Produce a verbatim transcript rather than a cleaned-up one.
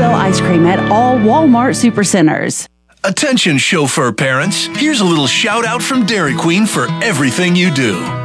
style ice cream at all Walmart Supercenters. Attention chauffeur parents, here's a little shout out from Dairy Queen for everything you do.